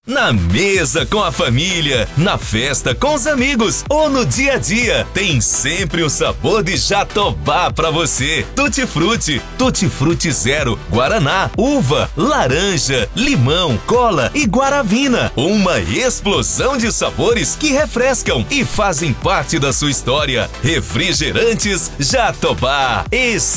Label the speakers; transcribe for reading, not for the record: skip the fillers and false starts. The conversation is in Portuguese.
Speaker 1: Na mesa com a família, na festa com os amigos ou no dia a dia, tem sempre um sabor de Jatobá pra você. Tutti Frutti Zero, Guaraná, uva, laranja, limão, cola e guaravina. Uma explosão de sabores que refrescam e fazem parte da sua história. Refrigerantes Jatobá.